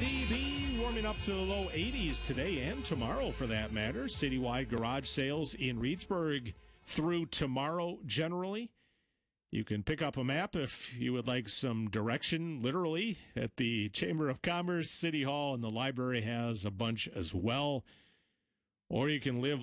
WVB warming up to the low 80s today and tomorrow for that matter. Citywide garage sales in Reedsburg through tomorrow generally. You can pick up a map if you would like some direction, literally, at the Chamber of Commerce, City Hall, and the library has a bunch as well. Or you can live